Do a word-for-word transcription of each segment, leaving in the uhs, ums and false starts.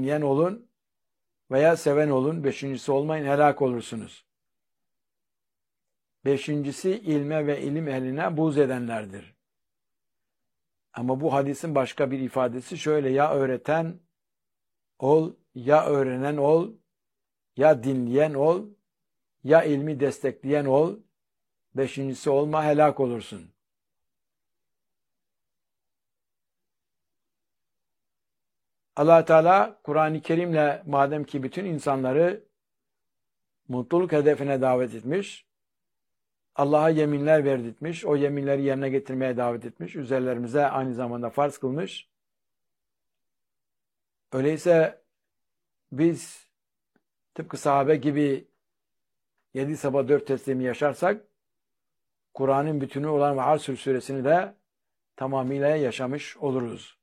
dinleyen olun veya seven olun. Beşincisi olmayın, helak olursunuz. Beşincisi ilme ve ilim ehline buğz edenlerdir. Ama bu hadisin başka bir ifadesi şöyle: ya öğreten ol, ya öğrenen ol, ya dinleyen ol, ya ilmi destekleyen ol. Beşincisi olma, helak olursun. Allah Teala Kur'an-ı Kerim'le madem ki bütün insanları mutluluk hedefine davet etmiş, Allah'a yeminler verdirtmiş, o yeminleri yerine getirmeye davet etmiş, üzerlerimize aynı zamanda farz kılmış. Öyleyse biz tıpkı sahabe gibi yedi sabah dört teslimi yaşarsak, Kur'an'ın bütünü olan ve Asr suresini de tamamıyla yaşamış oluruz.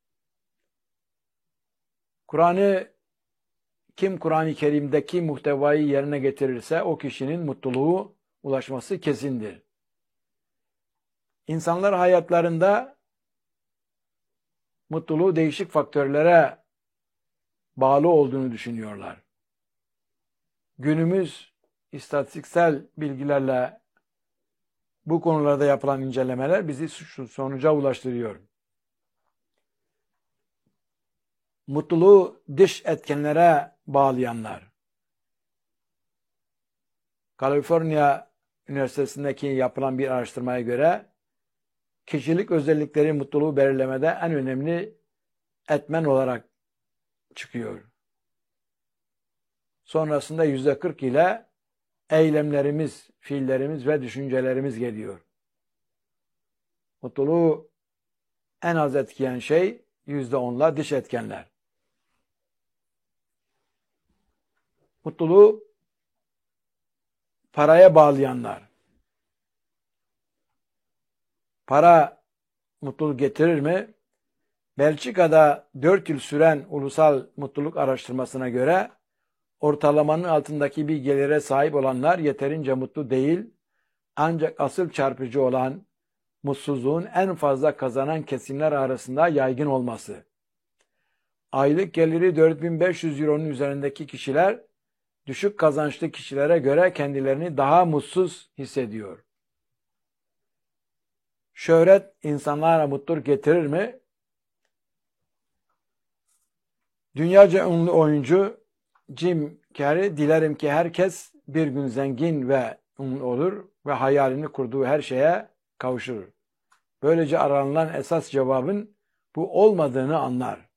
Kur'an'ı kim Kur'an-ı Kerim'deki muhtevayı yerine getirirse o kişinin mutluluğu ulaşması kesindir. İnsanlar hayatlarında mutluluğu değişik faktörlere bağlı olduğunu düşünüyorlar. Günümüz istatistiksel bilgilerle bu konularda yapılan incelemeler bizi şu sonuca ulaştırıyor. Mutluluğu dış etkenlere bağlayanlar. Kaliforniya Üniversitesi'ndeki yapılan bir araştırmaya göre kişilik özellikleri mutluluğu belirlemede en önemli etmen olarak çıkıyor. Sonrasında yüzde kırk ile eylemlerimiz, fiillerimiz ve düşüncelerimiz geliyor. Mutluluğu en az etkileyen şey yüzde onla dış etkenler. Mutluluğu paraya bağlayanlar. Para mutluluk getirir mi? Belçika'da dört yıl süren ulusal mutluluk araştırmasına göre ortalamanın altındaki bir gelire sahip olanlar yeterince mutlu değil, ancak asıl çarpıcı olan mutsuzluğun en fazla kazanan kesimler arasında yaygın olması. Aylık geliri dört bin beş yüz euronun üzerindeki kişiler düşük kazançlı kişilere göre kendilerini daha mutsuz hissediyor. Şöhret insanlara mutluluk getirir mi? Dünyaca ünlü oyuncu Jim Carrey, dilerim ki herkes bir gün zengin ve ünlü olur ve hayalini kurduğu her şeye kavuşur. Böylece aranılan esas cevabın bu olmadığını anlar.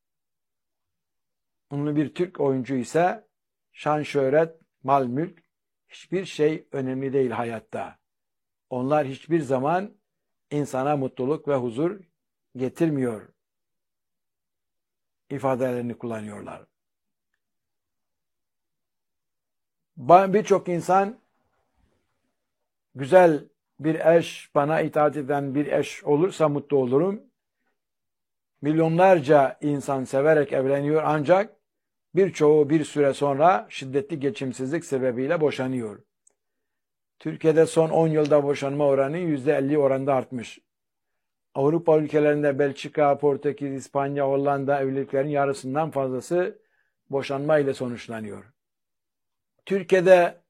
Ünlü bir Türk oyuncu ise şan, şöhret, mal, mülk hiçbir şey önemli değil hayatta. Onlar hiçbir zaman insana mutluluk ve huzur getirmiyor ifadelerini kullanıyorlar. Birçok insan güzel bir eş, bana itaat eden bir eş olursa mutlu olurum. Milyonlarca insan severek evleniyor ancak birçoğu bir süre sonra şiddetli geçimsizlik sebebiyle boşanıyor. Türkiye'de son on yılda boşanma oranı yüzde elli oranında artmış. Avrupa ülkelerinde Belçika, Portekiz, İspanya, Hollanda evliliklerin yarısından fazlası boşanma ile sonuçlanıyor. Türkiye'de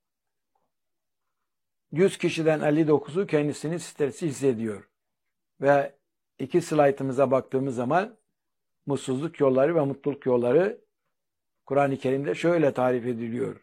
yüz kişiden elli dokuzu kendisini stressiz hissediyor. Ve iki slaytımıza baktığımız zaman mutsuzluk yolları ve mutluluk yolları Kur'an-ı Kerim'de şöyle tarif ediliyor.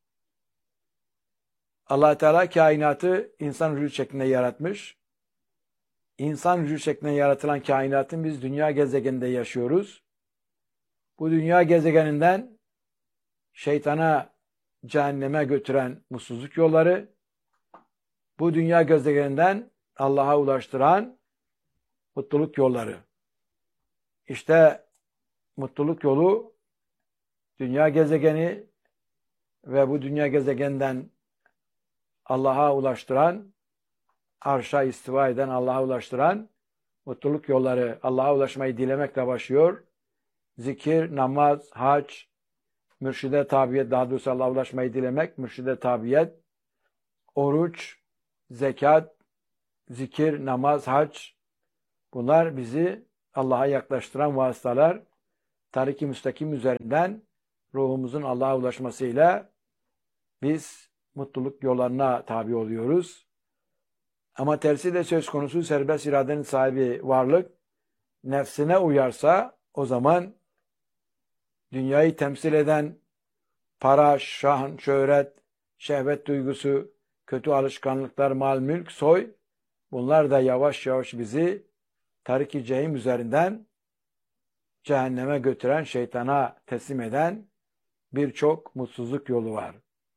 Allah Teala kainatı insan vücut şeklinde yaratmış. İnsan vücut şeklinde yaratılan kainatın biz dünya gezegeninde yaşıyoruz. Bu dünya gezegeninden şeytana, cehenneme götüren mutsuzluk yolları, bu dünya gezegeninden Allah'a ulaştıran mutluluk yolları. İşte mutluluk yolu dünya gezegeni ve bu dünya gezegenden Allah'a ulaştıran, arşa istiva eden, Allah'a ulaştıran mutluluk yolları. Allah'a ulaşmayı dilemekle başlıyor. Zikir, namaz, hac, mürşide tabiyet, daha doğrusu Allah'a ulaşmayı dilemek, mürşide tabiyet, oruç, zekat, zikir, namaz, hac, bunlar bizi Allah'a yaklaştıran vasıtalar. tarik-i müstakim üzerinden ruhumuzun Allah'a ulaşmasıyla biz mutluluk yollarına tabi oluyoruz. Ama tersi de söz konusu, serbest iradenin sahibi varlık nefsine uyarsa o zaman dünyayı temsil eden para, şan, şöhret, şehvet duygusu, kötü alışkanlıklar, mal, mülk, soy, bunlar da yavaş yavaş bizi tarik-i cehim üzerinden cehenneme götüren, şeytana teslim eden birçok mutsuzluk yolu var.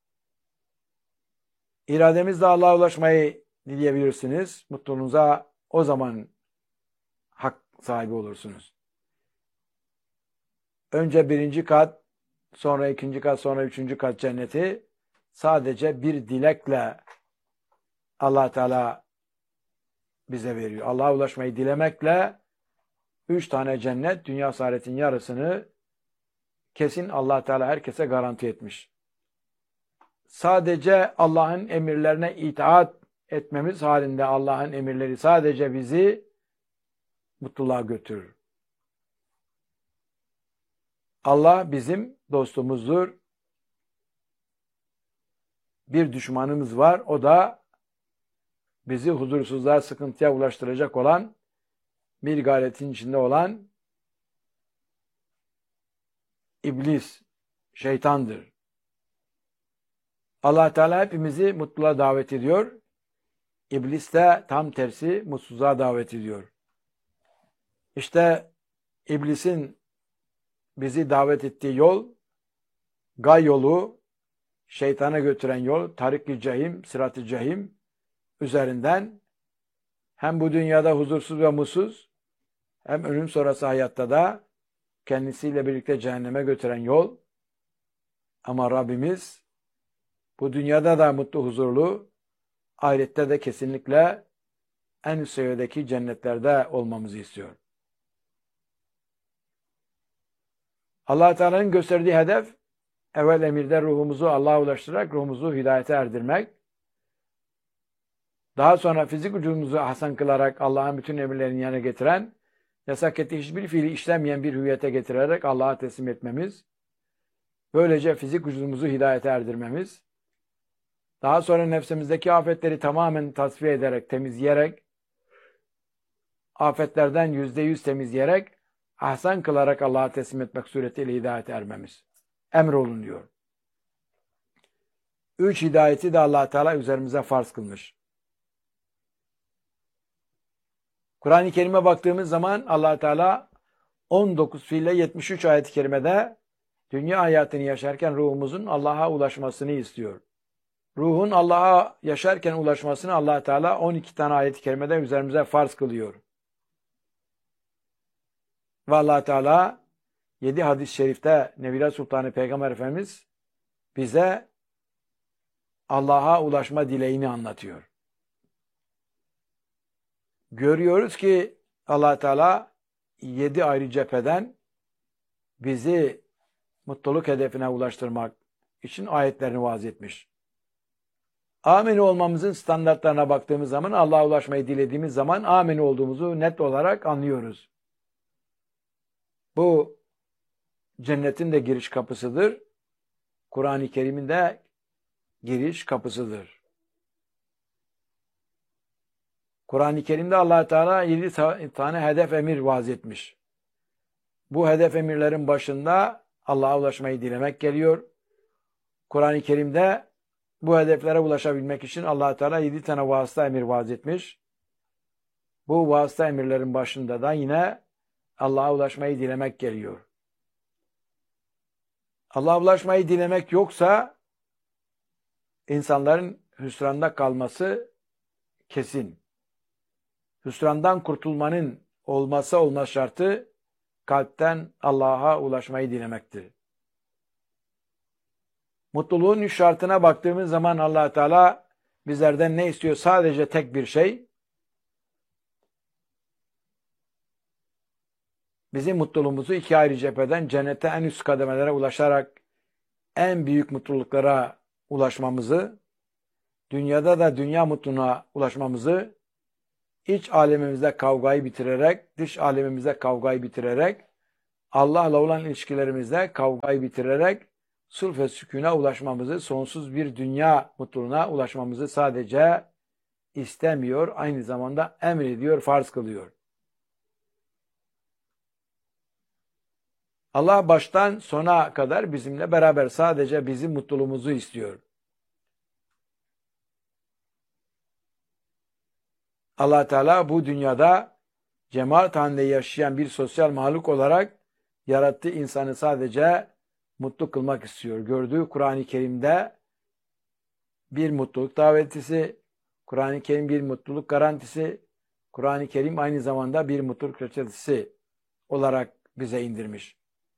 İrademizle Allah'a ulaşmayı dileyebilirsiniz. Mutluluğunuza o zaman hak sahibi olursunuz. Önce birinci kat, sonra ikinci kat, sonra üçüncü kat cenneti sadece bir dilekle Allah Teala bize veriyor. Allah'a ulaşmayı dilemekle üç tane cennet, dünya saadetin yarısını kesin Allah Teala herkese garanti etmiş. Sadece Allah'ın emirlerine itaat etmemiz halinde Allah'ın emirleri sadece bizi mutluluğa götürür. Allah bizim dostumuzdur. Bir düşmanımız var. O da bizi huzursuzluğa, sıkıntıya ulaştıracak olan, bir gayretin içinde olan iblis, şeytandır. Allah Teala hepimizi mutluluğa davet ediyor. İblis de tam tersi mutsuzluğa davet ediyor. İşte iblisin bizi davet ettiği yol, gay yolu, şeytana götüren yol, tarik-i cehim, sırat-ı cehim üzerinden hem bu dünyada huzursuz ve mutsuz, hem ölüm sonrası hayatta da kendisiyle birlikte cehenneme götüren yol. Ama Rabbimiz bu dünyada da mutlu, huzurlu, ahirette de kesinlikle en üst seviyedeki cennetlerde olmamızı istiyor. Allah Teala'nın gösterdiği hedef, evvel emirde ruhumuzu Allah'a ulaştırarak ruhumuzu hidayete erdirmek. Daha sonra fizik vücudumuzu hasan kılarak Allah'ın bütün emirlerini yerine getiren, yasak ettiği hiçbir fiili işlemeyen bir hüviyete getirerek Allah'a teslim etmemiz. Böylece fizik vücudumuzu hidayete erdirmemiz. Daha sonra nefsimizdeki afetleri tamamen tasfiye ederek, temizleyerek, afetlerden yüzde yüz temizleyerek, ahsan kılarak Allah'a teslim etmek suretiyle hidayete ermemiz. Emrolunuyor. Üç hidayeti de Allah Teala üzerimize farz kılmış. Kur'an-ı Kerim'e baktığımız zaman Allah Teala on dokuz fiille yetmiş üç ayet-i kerimede dünya hayatını yaşarken ruhumuzun Allah'a ulaşmasını istiyor. Ruhun Allah'a yaşarken ulaşmasını Allah Teala on iki tane ayet-i kerimede üzerimize farz kılıyor. Ve Allah Teala yedi hadis-i şerifte Nebila Sultanı Peygamber Efendimiz bize Allah'a ulaşma dileğini anlatıyor. Görüyoruz ki Allah Teala yedi ayrı cepheden bizi mutluluk hedefine ulaştırmak için ayetlerini vaaz etmiş. Amin olmamızın standartlarına baktığımız zaman, Allah'a ulaşmayı dilediğimiz zaman amin olduğumuzu net olarak anlıyoruz. Bu cennetin de giriş kapısıdır. Kur'an-ı Kerim'in de giriş kapısıdır. Kur'an-ı Kerim'de Allah Teala yedi tane hedef emir vaaz etmiş. Bu hedef emirlerin başında Allah'a ulaşmayı dilemek geliyor. Kur'an-ı Kerim'de bu hedeflere ulaşabilmek için Allah Teala yedi tane vasıta emir vaaz etmiş. Bu vasıta emirlerin başında da yine Allah'a ulaşmayı dilemek geliyor. Allah'a ulaşmayı dilemek yoksa insanların hüsranda kalması kesin. Hüsrandan kurtulmanın olmazsa olmaz şartı kalpten Allah'a ulaşmayı dilemektir. Mutluluğun üç şartına baktığımız zaman Allah Teala bizlerden ne istiyor? Sadece tek bir şey. Bizim mutluluğumuzu iki ayrı cepheden cennete en üst kademelere ulaşarak en büyük mutluluklara ulaşmamızı, dünyada da dünya mutluluğuna ulaşmamızı, iç alemimizde kavgayı bitirerek, dış alemimizde kavgayı bitirerek Allah'la olan ilişkilerimizde kavgayı bitirerek sulh ve sükûne ulaşmamızı, sonsuz bir dünya mutluluğuna ulaşmamızı sadece istemiyor, aynı zamanda emrediyor, farz kılıyor. Allah baştan sona kadar bizimle beraber, sadece bizim mutluluğumuzu istiyor. Allah Teala bu dünyada cemaat halinde yaşayan bir sosyal mahluk olarak yarattığı insanı sadece mutlu kılmak istiyor. Gördüğü Kur'an-ı Kerim'de bir mutluluk davetisi, Kur'an-ı Kerim bir mutluluk garantisi, Kur'an-ı Kerim aynı zamanda bir mutluluk reçetesi olarak bize indirmiş.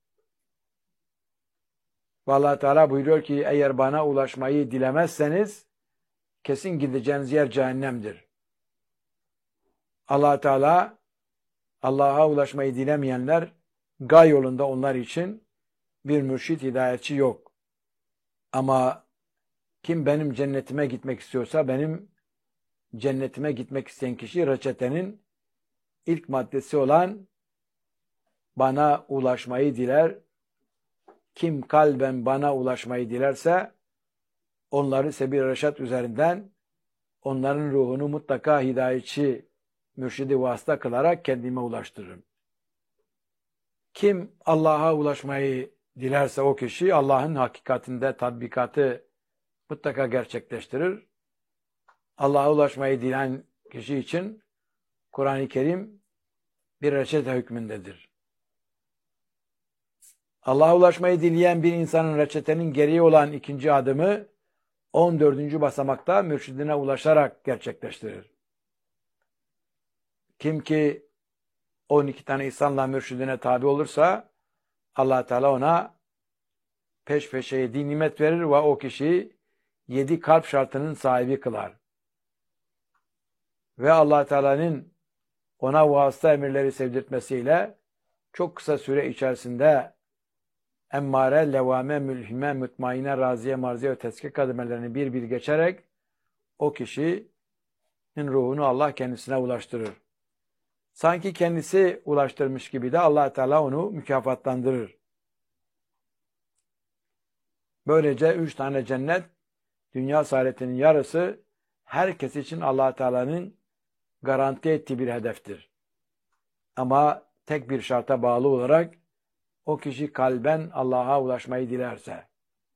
Ve Allah Teala buyuruyor ki, eğer bana ulaşmayı dilemezseniz kesin gideceğiniz yer cehennemdir. Allah Teala, Allah'a ulaşmayı dilemeyenler, gay yolunda onlar için bir mürşit, hidayetçi yok. Ama kim benim cennetime gitmek istiyorsa, benim cennetime gitmek isteyen kişi reçetenin ilk maddesi olan bana ulaşmayı diler. Kim kalben bana ulaşmayı dilerse onları sebil-i reşat üzerinden onların ruhunu mutlaka hidayetçi, mürşidi vasıta kılarak kendime ulaştırırım. Kim Allah'a ulaşmayı dilerse o kişi Allah'ın hakikatinde tatbikatı mutlaka gerçekleştirir. Allah'a ulaşmayı dilen kişi için Kur'an-ı Kerim bir reçete hükmündedir. Allah'a ulaşmayı dileyen bir insanın reçetenin gereği olan ikinci adımı on dördüncü basamakta mürşidine ulaşarak gerçekleştirir. Kim ki on iki tane insanla mürşidine tabi olursa Allah Teala ona peş peşe yedi nimet verir ve o kişiyi yedi kalp şartının sahibi kılar. Ve Allah Teala'nın ona vasıta emirleri sevdirtmesiyle çok kısa süre içerisinde emmare, levame, mülhime, mutmaine, raziye, marziye ve tezkik kademelerini bir bir geçerek o kişinin ruhunu Allah kendisine ulaştırır. Sanki kendisi ulaştırmış gibi de Allah Teala onu mükafatlandırır. Böylece üç tane cennet, dünya saadetinin yarısı herkes için Allah Teala'nın garanti ettiği bir hedeftir. Ama tek bir şarta bağlı olarak o kişi kalben Allah'a ulaşmayı dilerse.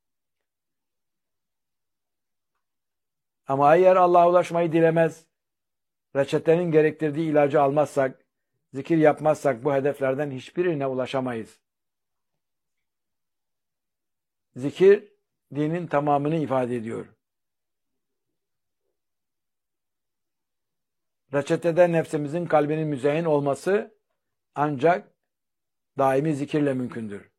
Ama eğer Allah'a ulaşmayı dilemez, reçetenin gerektirdiği ilacı almazsak, zikir yapmazsak bu hedeflerden hiçbirine ulaşamayız. Zikir, dinin tamamını ifade ediyor. Reçetede nefsimizin kalbinin müzeyyin olması ancak daimi zikirle mümkündür.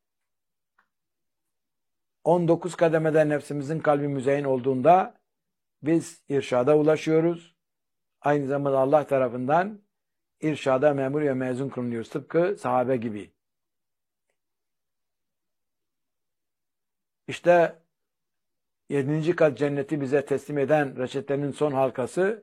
on dokuz kademede nefsimizin kalbi müzeyyin olduğunda biz irşada ulaşıyoruz. Aynı zamanda Allah tarafından irşada memur ve mezun kılınıyoruz. Tıpkı sahabe gibi. İşte yedinci kat cenneti bize teslim eden reçetenin son halkası,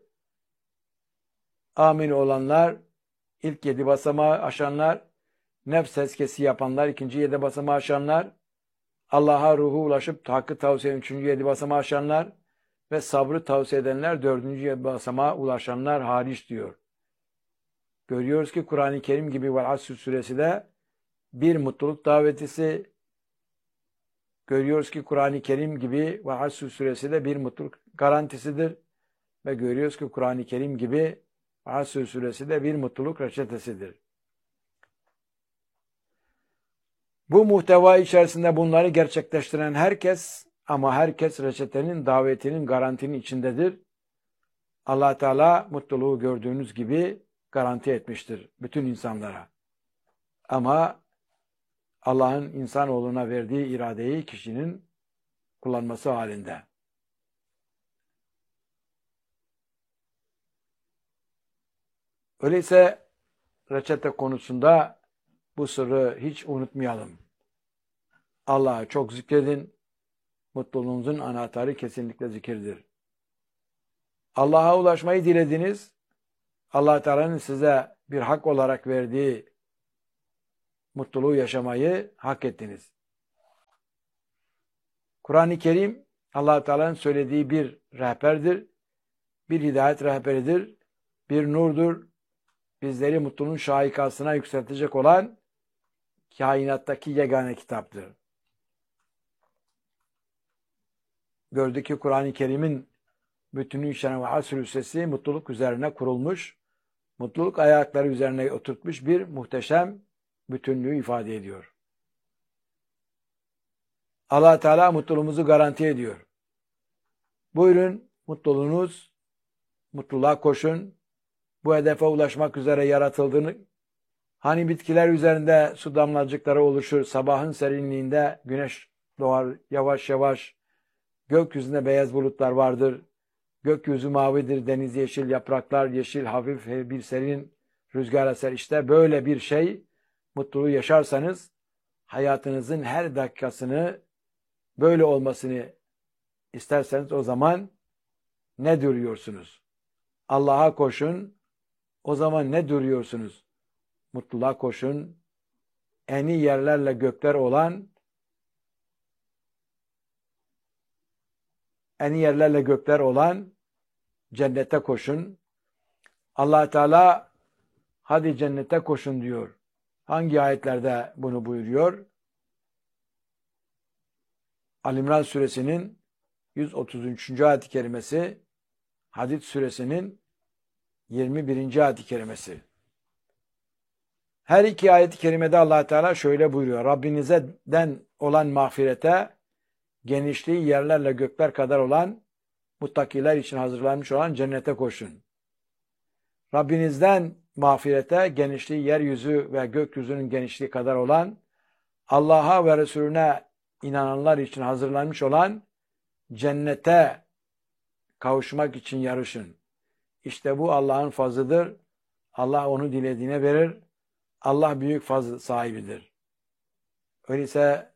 amin olanlar, ilk yedi basamağı aşanlar, nefs tezkiyesi yapanlar, ikinci yedi basamağı aşanlar, Allah'a ruhu ulaşıp hakkı tavsiye üçüncü yedi basamağı aşanlar ve sabrı tavsiye edenler dördüncü yedi basamağa ulaşanlar hariç diyor. Görüyoruz ki Kur'an-ı Kerim gibi Vel Asr suresi de bir mutluluk davetisi, görüyoruz ki Kur'an-ı Kerim gibi Vel Asr suresi de bir mutluluk garantisidir ve görüyoruz ki Kur'an-ı Kerim gibi Vel Asr suresi de bir mutluluk reçetesidir. Bu muhteva içerisinde bunları gerçekleştiren herkes, ama herkes reçetenin, davetinin, garantinin içindedir. Allah Teala mutluluğu gördüğünüz gibi garanti etmiştir bütün insanlara. Ama Allah'ın insanoğluna verdiği iradeyi kişinin kullanması halinde. Öyleyse reçete konusunda bu sırrı hiç unutmayalım. Allah'ı çok zikredin. Mutluluğunuzun anahtarı kesinlikle zikirdir. Allah'a ulaşmayı dilediniz. Allah Teala'nın size bir hak olarak verdiği mutluluğu yaşamayı hak ettiniz. Kur'an-ı Kerim Allah-u Teala'nın söylediği bir rehberdir, bir hidayet rehberidir, bir nurdur. Bizleri mutluluğun şahikasına yükseltecek olan kainattaki yegane kitaptır. Gördük ki Kur'an-ı Kerim'in bütünü içeren ve Asr Hüsresi mutluluk üzerine kurulmuş, mutluluk ayakları üzerine oturtmuş bir muhteşem bütünlüğü ifade ediyor. Allah Teala mutluluğumuzu garanti ediyor. Buyurun mutluluğunuz, mutluluğa koşun. Bu hedefe ulaşmak üzere yaratıldığını, hani bitkiler üzerinde su damlacıkları oluşur, sabahın serinliğinde güneş doğar yavaş yavaş, gökyüzünde beyaz bulutlar vardır, gökyüzü mavidir, deniz yeşil, yapraklar yeşil, hafif bir serin rüzgar eser. İşte böyle bir şey, mutluluğu yaşarsanız, hayatınızın her dakikasını böyle olmasını isterseniz o zaman ne duruyorsunuz? Allah'a koşun, o zaman ne duruyorsunuz? Mutluluğa koşun, eni yerlerle gökler olan, eni yerlerle gökler olan cennete koşun. Allah Teala hadi cennete koşun diyor. Hangi ayetlerde bunu buyuruyor? Ali İmran suresinin yüz otuz üçüncü ayet-i kerimesi, Hadid suresinin yirmi birinci ayet-i kerimesi. Her iki ayet-i kerimede Allah Teala şöyle buyuruyor. Rabbinizden olan mağfirete, genişliği yerlerle gökler kadar olan, muttakiler için hazırlanmış olan cennete koşun. Rabbinizden mağfirete, genişliği yeryüzü ve gökyüzünün genişliği kadar olan, Allah'a ve Resulüne inananlar için hazırlanmış olan cennete kavuşmak için yarışın. İşte bu Allah'ın fazlıdır. Allah onu dilediğine verir. Allah büyük fazl sahibidir. Öyleyse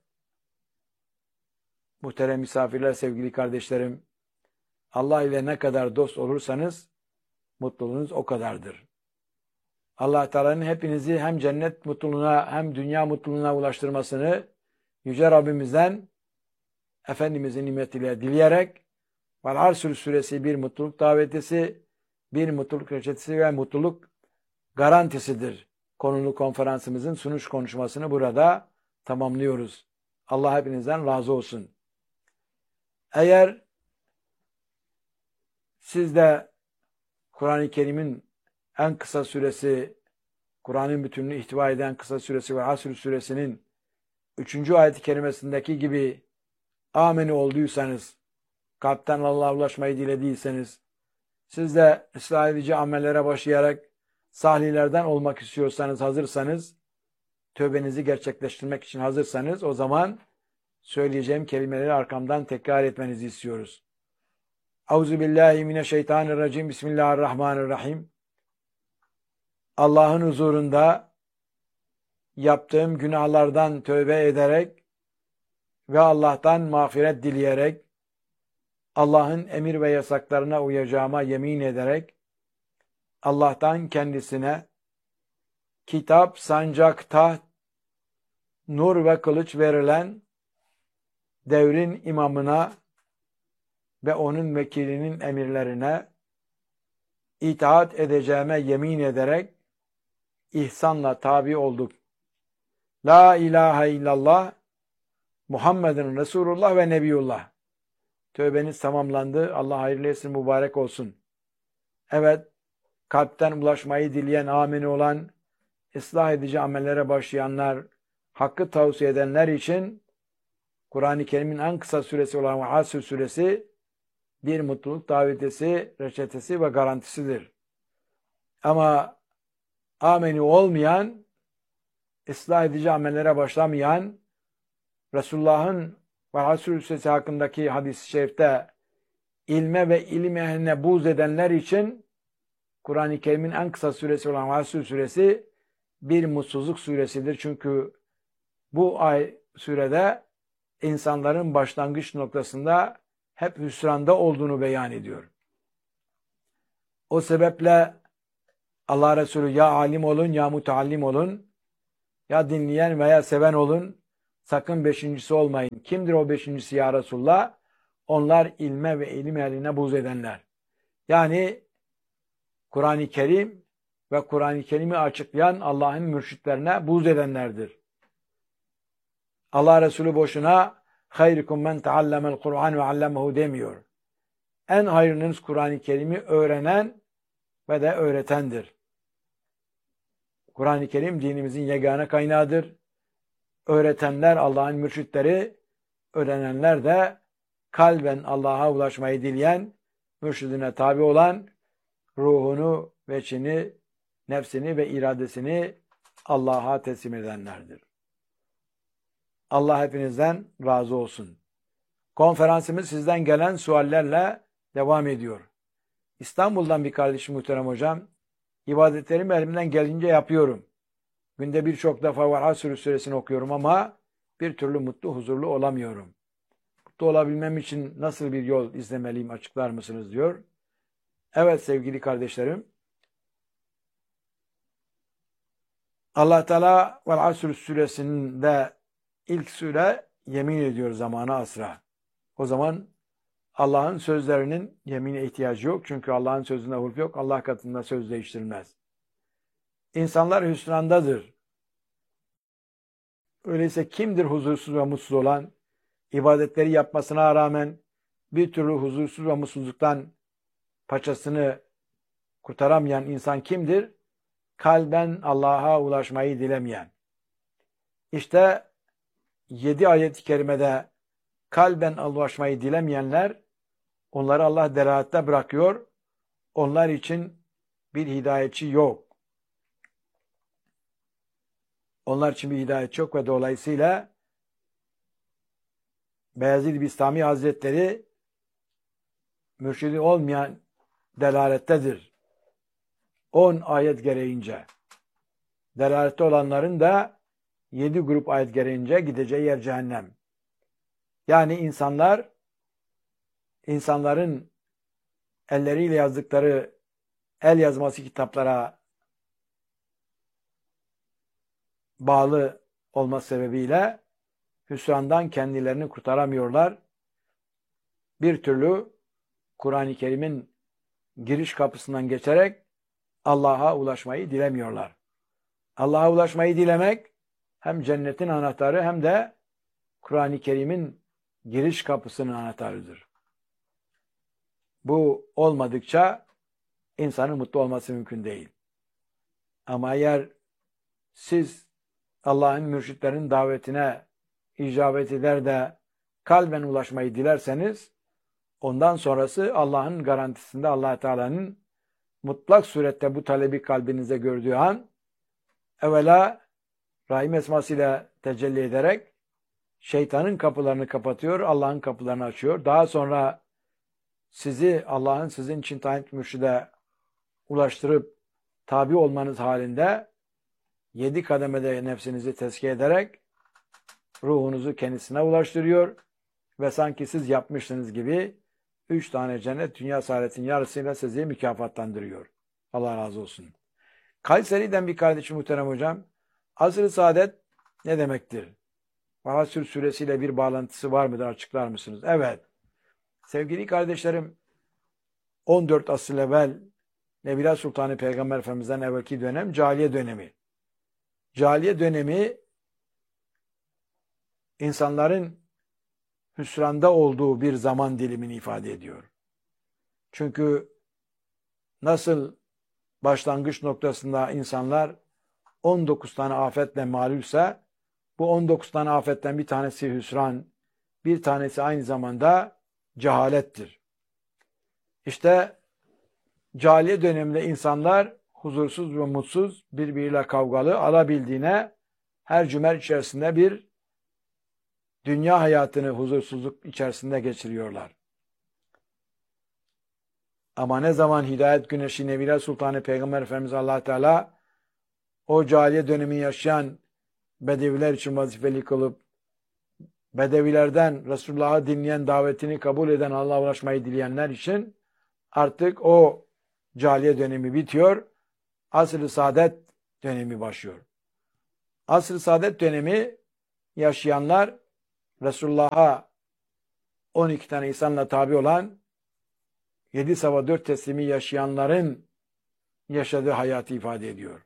muhterem misafirler, sevgili kardeşlerim, Allah ile ne kadar dost olursanız mutluluğunuz o kadardır. Allah Teala'nın hepinizi hem cennet mutluluğuna hem dünya mutluluğuna ulaştırmasını Yüce Rabbimizden Efendimizin nimetiyle dileyerek Vel-Asr suresi bir mutluluk davetisi, bir mutluluk reçetesi ve mutluluk garantisidir. Konulu konferansımızın sunuş konuşmasını burada tamamlıyoruz. Allah hepinizden razı olsun. Eğer siz de Kur'an-ı Kerim'in en kısa suresi, Kur'an'ın bütününü ihtiva eden kısa suresi ve Asr suresinin üçüncü ayet-i kerimesindeki gibi ameni olduysanız, kalpten Allah'a ulaşmayı dilediyseniz, siz de ıslah edici amellere başlayarak salihlerden olmak istiyorsanız, hazırsanız, tövbenizi gerçekleştirmek için hazırsanız, o zaman söyleyeceğim kelimeleri arkamdan tekrar etmenizi istiyoruz. Euzubillahimineşşeytanirracim. Bismillahirrahmanirrahim. Allah'ın huzurunda yaptığım günahlardan tövbe ederek ve Allah'tan mağfiret dileyerek, Allah'ın emir ve yasaklarına uyacağıma yemin ederek, Allah'tan kendisine kitap, sancak, taht, nur ve kılıç verilen devrin imamına ve onun vekilinin emirlerine itaat edeceğime yemin ederek ihsanla tabi olduk. La ilahe illallah Muhammedun Resulullah ve Nebiyullah. Tövbeniz tamamlandı. Allah hayırlı etsin, mübarek olsun. Evet, kalpten ulaşmayı dileyen, ameni olan, ıslah edici amellere başlayanlar, hakkı tavsiye edenler için Kur'an-ı Kerim'in en kısa suresi olan Asr suresi bir mutluluk davetesi, reçetesi ve garantisidir. Ama ameni olmayan, ıslah edici amellere başlamayan, Resulullah'ın ve Asr suresi hakkındaki hadis-i şerifte ilme ve ilim ehline buğz edenler için Kur'an-ı Kerim'in en kısa suresi olan Asr suresi bir mutsuzluk suresidir. Çünkü bu ay surede insanların başlangıç noktasında hep hüsranda olduğunu beyan ediyor. O sebeple Allah Resulü ya alim olun ya mutallim olun, Ya dinleyen veya seven olun, sakın beşincisi olmayın. Kimdir o beşincisi ya Resulullah? Onlar ilme ve ilim ehline buğz edenler. Yani Kur'an-ı Kerim ve Kur'an-ı Kerim'i açıklayan Allah'ın mürşitlerine buğz edenlerdir. Allah Resulü boşuna hayrukum men teallemel Kur'an ve allemehu demiyor. En hayırlınız Kur'an-ı Kerim'i öğrenen ve de öğretendir. Kur'an-ı Kerim dinimizin yegane kaynağıdır. Öğretenler Allah'ın mürşitleri, öğrenenler de kalben Allah'a ulaşmayı dileyen, mürşidine tabi olan, ruhunu, veçini, nefsini ve iradesini Allah'a teslim edenlerdir. Allah hepinizden razı olsun. Konferansımız sizden gelen suallerle devam ediyor. İstanbul'dan bir kardeşim muhterem hocam, ibadetlerimi elimden gelince yapıyorum. Günde birçok defa var Asr suresini okuyorum ama bir türlü mutlu, huzurlu olamıyorum. Mutlu olabilmem için nasıl bir yol izlemeliyim açıklar mısınız diyor. Evet sevgili kardeşlerim. Allah Teala Vel Asr suresinde ilk sure yemin ediyor zamanı asra. O zaman Allah'ın sözlerinin yemine ihtiyacı yok. Çünkü Allah'ın sözünde hulf yok. Allah katında söz değiştirilmez. İnsanlar hüsrandadır. Öyleyse kimdir huzursuz ve mutsuz olan? İbadetleri yapmasına rağmen bir türlü huzursuz ve mutsuzluktan paçasını kurtaramayan insan kimdir? Kalben Allah'a ulaşmayı dilemeyen. İşte yedi ayet-i kerimede kalben ulaşmayı dilemeyenler, onları Allah delalatte bırakıyor. Onlar için bir hidayetçi yok. Onlar için bir hidayetçi yok ve dolayısıyla Beyazid Bistami Hazretleri mürşidi olmayan delalettedir. On ayet gereğince. Delalette olanların da yedi grup ayet gereğince gideceği yer cehennem. Yani insanlar, insanların elleriyle yazdıkları el yazması kitaplara bağlı olması sebebiyle hüsrandan kendilerini kurtaramıyorlar. Bir türlü Kur'an-ı Kerim'in giriş kapısından geçerek Allah'a ulaşmayı dilemiyorlar. Allah'a ulaşmayı dilemek hem cennetin anahtarı hem de Kur'an-ı Kerim'in giriş kapısının anahtarıdır. Bu olmadıkça insanın mutlu olması mümkün değil. Ama eğer siz Allah'ın mürşitlerin davetine icabet eder de kalben ulaşmayı dilerseniz, ondan sonrası Allah'ın garantisinde, Allah Teala'nın mutlak surette bu talebi kalbinize gördüğü an, evvela Rahim esmasıyla tecelli ederek şeytanın kapılarını kapatıyor, Allah'ın kapılarını açıyor. Daha sonra sizi Allah'ın sizin için tayin ettiği mürşide ulaştırıp tabi olmanız halinde yedi kademede nefsinizi tezkiye ederek ruhunuzu kendisine ulaştırıyor ve sanki siz yapmışsınız gibi üç tane cennet dünya saadetin yarısıyla sizi mükafatlandırıyor. Allah razı olsun. Kayseri'den bir kardeşim muhterem hocam, asr-ı saadet ne demektir? Asr suresiyle bir bağlantısı var mıdır? Açıklar mısınız? Evet. Sevgili kardeşlerim, on dört asır evvel Nebila Sultanı Peygamber Efendimiz'den evvelki dönem cahiliye dönemi. Cahiliye dönemi insanların hüsranda olduğu bir zaman dilimini ifade ediyor. Çünkü nasıl başlangıç noktasında insanlar on dokuz tane afetle malulse, bu on dokuz tane afetten bir tanesi hüsran, bir tanesi aynı zamanda cehalettir. İşte cahiliye döneminde insanlar huzursuz ve mutsuz, birbiriyle kavgalı, alabildiğine her cümer içerisinde bir dünya hayatını huzursuzluk içerisinde geçiriyorlar. Ama ne zaman hidayet güneşi Nebila Sultanı Peygamber Efendimiz Allah Teala o cahiliye dönemi yaşayan Bedeviler için vazifeli kılıp Bedevilerden Resulullah'ı dinleyen, davetini kabul eden, Allah'a ulaşmayı dileyenler için artık o cahiliye dönemi bitiyor. Asr-ı saadet dönemi başlıyor. Asr-ı Saadet dönemi yaşayanlar Resulullah'a on iki tane insanla tabi olan yedi sabah dört teslimi yaşayanların yaşadığı hayatı ifade ediyor.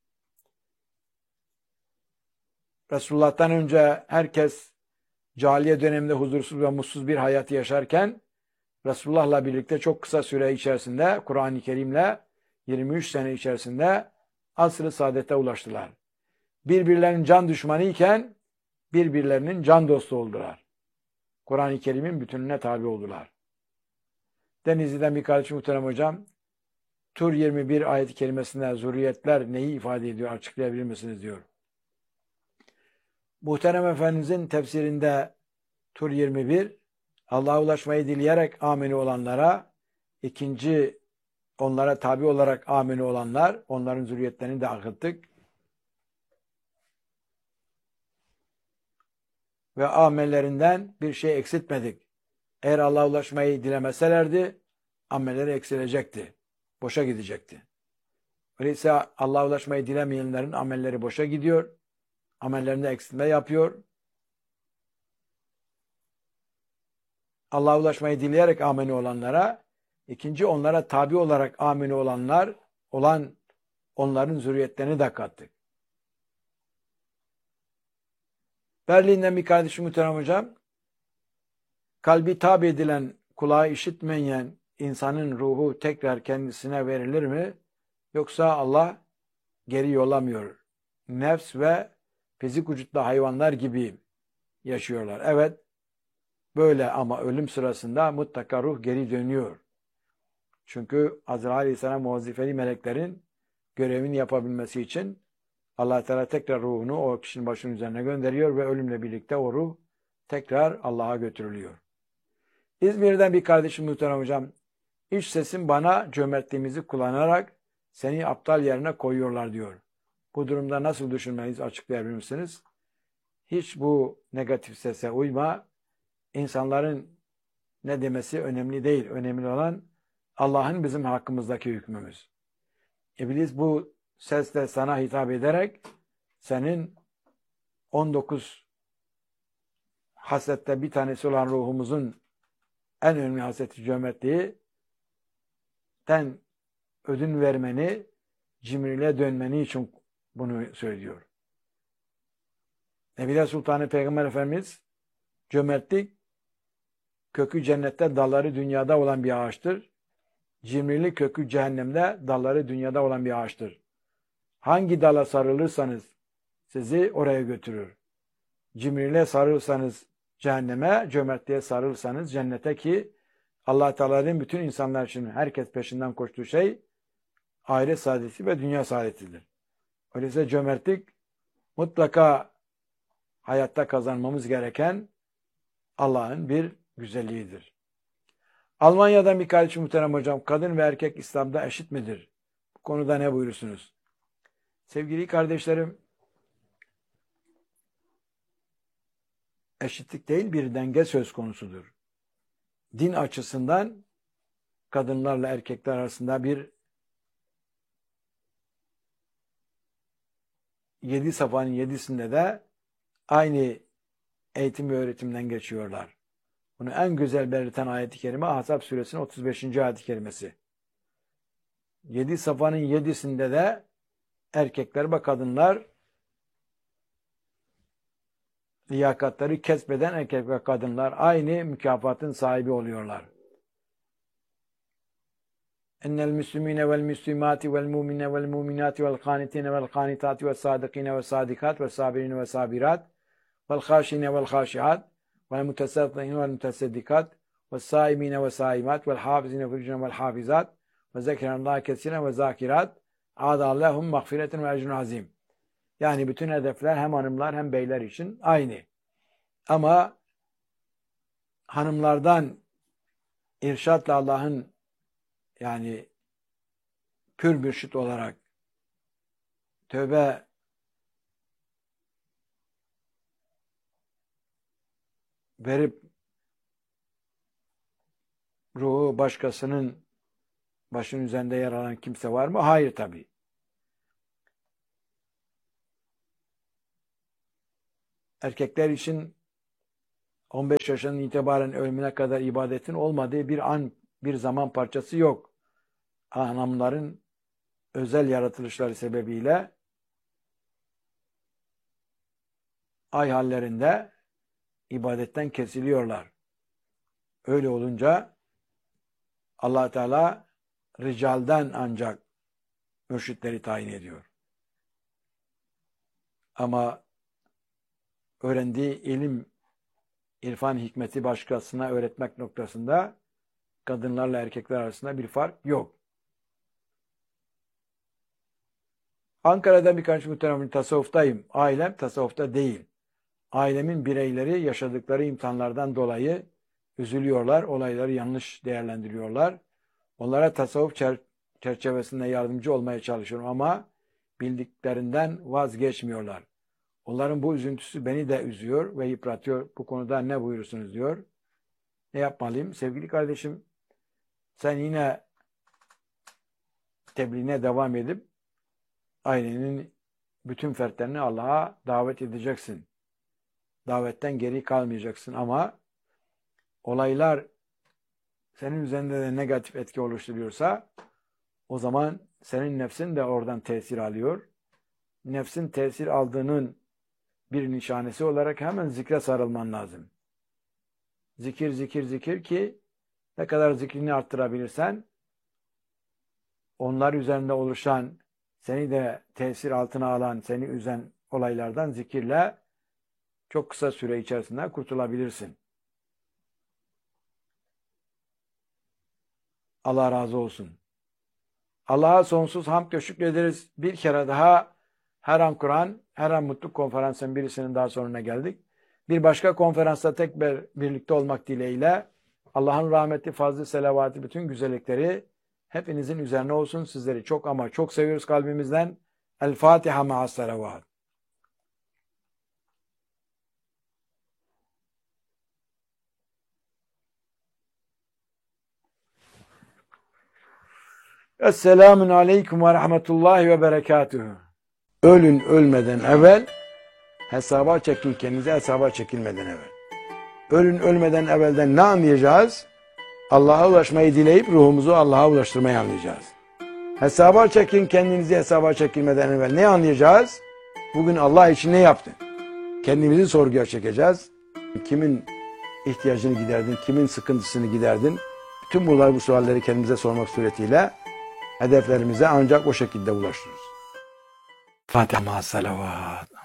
Resulullah'tan önce herkes cahiliye döneminde huzursuz ve mutsuz bir hayatı yaşarken Resulullah'la birlikte çok kısa süre içerisinde Kur'an-ı Kerim'le yirmi üç sene içerisinde asr-ı saadete ulaştılar. Birbirlerinin can düşmanı iken birbirlerinin can dostu oldular. Kur'an-ı Kerim'in bütününe tabi oldular. Denizli'den bir kardeşim muhterem hocam, Tur yirmi bir ayet-i kerimesinde zürriyetler neyi ifade ediyor açıklayabilir misiniz diyor. Muhterem Efendimizin tefsirinde Tur yirmi bir, Allah'a ulaşmayı dileyerek amini olanlara, ikinci onlara tabi olarak amini olanlar, onların zürriyetlerini de akıttık. Ve amellerinden bir şey eksiltmedik. Eğer Allah'a ulaşmayı dilemeselerdi, amelleri eksilecekti. Boşa gidecekti. Öyleyse Allah'a ulaşmayı dilemeyenlerin amelleri boşa gidiyor. Amellerinde eksiltme yapıyor. Allah'a ulaşmayı dileyerek amini olanlara, ikinci onlara tabi olarak amini olanlar olan onların zürriyetlerini de kattık. Berlin'den bir kardeşim muhterem hocam, kalbi tabi edilen, kulağı işitmeyen insanın ruhu tekrar kendisine verilir mi? Yoksa Allah geri yollamıyor. Nefs ve fizik vücutlu hayvanlar gibi yaşıyorlar. Evet, böyle ama ölüm sırasında mutlaka ruh geri dönüyor. Çünkü Azrail Aleyhisselam vazifeli meleklerin görevini yapabilmesi için Allah Teala tekrar ruhunu o kişinin başının üzerine gönderiyor ve ölümle birlikte o ruh tekrar Allah'a götürülüyor. İzmir'den bir kardeşim muhterem hocam, iç sesim bana cömertliğimizi kullanarak seni aptal yerine koyuyorlar diyor. Bu durumda nasıl düşünmenizi açıklayabilir misiniz? Hiç bu negatif sese uyma. İnsanların ne demesi önemli değil. Önemli olan Allah'ın bizim hakkımızdaki hükmümüz. İblis bu sesle sana hitap ederek senin on dokuz haslette bir tanesi olan ruhumuzun en önemli hasleti cömertliği ten ödün vermeni, cimriliğe dönmeni için bunu söylüyor. Nebiler Sultanı Peygamber Efendimiz, cömertlik kökü cennette, dalları dünyada olan bir ağaçtır. Cimrilik kökü cehennemde, dalları dünyada olan bir ağaçtır. Hangi dala sarılırsanız sizi oraya götürür. Cimriliğe sarılırsanız cehenneme, cömertliğe sarılırsanız cennete, ki Allah Teala'nın bütün insanlar için herkes peşinden koştuğu şey ahiret saadeti ve dünya saadetidir. Öyleyse cömertlik mutlaka hayatta kazanmamız gereken Allah'ın bir güzelliğidir. Almanya'dan bir kardeşim muhterem hocam, kadın ve erkek İslam'da eşit midir? Bu konuda ne buyurursunuz? Sevgili kardeşlerim, eşitlik değil, bir denge söz konusudur. Din açısından kadınlarla erkekler arasında bir yedi safhanın yedisinde de aynı eğitim ve öğretimden geçiyorlar. Bunu en güzel belirten ayet-i kerime Ahzab suresinin otuz beşinci ayet-i kerimesi. Yedi safhanın yedisinde de erkekler ve kadınlar liyakatları kesbeden erkek ve kadınlar aynı mükafatın sahibi oluyorlar. Ennel müslümine vel müslümati vel mumine vel muminati vel kanitine vel kanitati vel sadikine vel sadikat vel sabirine vel sabirat vel khashine vel khashiat vel mutesaddikine vel mutesaddikat vel saimine vel saimat vel hafizine vel vel hafizat ve zekirallah kesire ve zakirat adallahum mağfiretin ve ecrun azim. Yani bütün hedefler hem hanımlar hem beyler için aynı. Ama hanımlardan irşatla Allah'ın, yani pür mürşit olarak tövbe verip ruhu başkasının başının üzerinde yer alan kimse var mı? Hayır tabii. erkekler için on beş yaşından itibaren ölümüne kadar ibadetin olmadığı bir an, bir zaman parçası yok. Hanımların özel yaratılışları sebebiyle ay hallerinde ibadetten kesiliyorlar. Öyle olunca Allah Teala ricalden ancak mürşitleri tayin ediyor. Ama öğrendiği ilim, irfan, hikmeti başkasına öğretmek noktasında kadınlarla erkekler arasında bir fark yok. Ankara'da birkaç muhterem tasavvuftayım. Ailem tasavvufta değil. Ailemin bireyleri yaşadıkları imtihanlardan dolayı üzülüyorlar, olayları yanlış değerlendiriyorlar. Onlara tasavvuf çer çerçevesinde yardımcı olmaya çalışıyorum ama bildiklerinden vazgeçmiyorlar. Onların bu üzüntüsü beni de üzüyor ve yıpratıyor. Bu konuda ne buyurursunuz diyor. Ne yapmalıyım? Sevgili kardeşim, sen yine tebliğine devam edip ailenin bütün fertlerini Allah'a davet edeceksin. Davetten geri kalmayacaksın ama olaylar senin üzerinde de negatif etki oluşturuyorsa o zaman senin nefsin de oradan tesir alıyor. Nefsin tesir aldığının bir nişanesi olarak hemen zikre sarılman lazım. Zikir, zikir, zikir ki ne kadar zikrini arttırabilirsen onlar üzerinde oluşan, seni de tesir altına alan, seni üzen olaylardan zikirle çok kısa süre içerisinde kurtulabilirsin. Allah razı olsun. Allah'a sonsuz hamd ve şükrederiz. Bir kere daha her an Kur'an, her an Mutluluk Konferansı'nın birisinin daha sonuna geldik. Bir başka konferansta tekrar birlikte olmak dileğiyle Allah'ın rahmeti, fazlı, selavatı, bütün güzellikleri hepinizin üzerine olsun. Sizleri çok ama çok seviyoruz kalbimizden. El Fatiha ma'as selavat. Esselamun aleyküm ve rahmetullahi ve berekatuhu. Ölün ölmeden evvel hesaba çekin, kendinize hesaba çekilmeden evvel. Ölün ölmeden evvelden ne anlayacağız? Allah'a ulaşmayı dileyip ruhumuzu Allah'a ulaştırmayı anlayacağız. Hesaba çekin, kendinizi hesaba çekilmeden evvel ne anlayacağız? Bugün Allah için ne yaptın? Kendimizi sorguya çekeceğiz. Kimin ihtiyacını giderdin, kimin sıkıntısını giderdin? Bütün bunlar, bu sualleri kendimize sormak suretiyle hedeflerimize ancak o şekilde ulaşırız. Fatiha ma'as salavat.